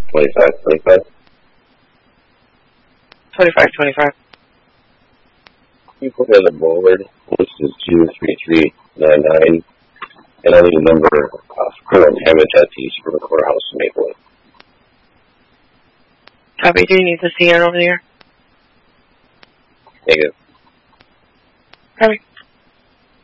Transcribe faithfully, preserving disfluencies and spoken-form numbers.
twenty-five twenty-five. twenty-five twenty-five. You put me on the board. This is two three three nine nine. And I need a number of criminal damage at the Suburban Courthouse in Maplewood. Copy. Do you need the C N over there? Negative. Copy.